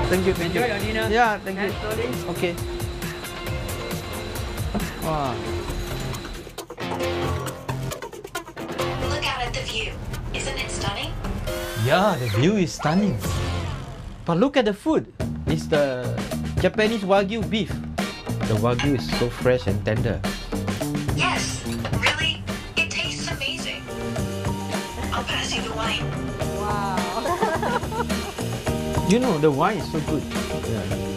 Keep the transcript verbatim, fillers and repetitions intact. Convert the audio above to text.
Thank you, thank you. Enjoy your dinner. Yeah, thank you. And slowly. Okay. Wow. Look out at the view. Isn't it stunning? Yeah, the view is stunning. But look at the food. It's the Japanese Wagyu beef. The Wagyu is so fresh and tender. Yes, really? It tastes amazing. I'll pass you the wine. Wow. You know, the wine is so good. Yeah.